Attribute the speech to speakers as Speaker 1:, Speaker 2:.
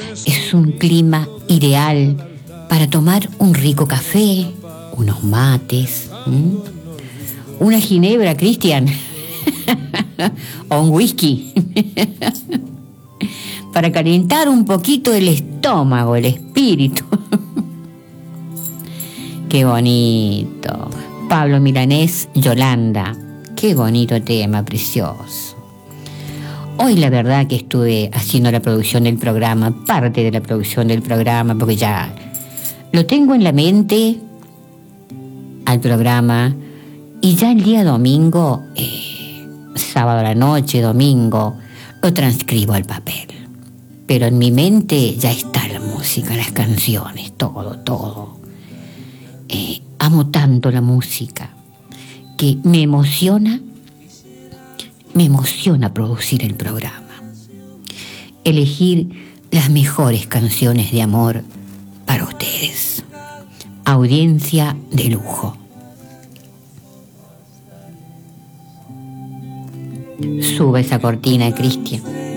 Speaker 1: Es un clima ideal para tomar un rico café, unos mates, una ginebra, Cristian, o un whisky, para calentar un poquito el estómago, el espíritu. Qué bonito. Pablo Milanés, Yolanda. Qué bonito tema, precioso. Hoy la verdad que estuve haciendo la producción del programa, parte de la producción del programa, porque ya lo tengo en la mente al programa, y ya el día domingo, sábado a la noche, domingo, lo transcribo al papel. Pero en mi mente ya está la música, las canciones, todo. Amo tanto la música que me emociona producir el programa. Elegir las mejores canciones de amor para ustedes. Audiencia de lujo. Sube esa cortina, Cristian.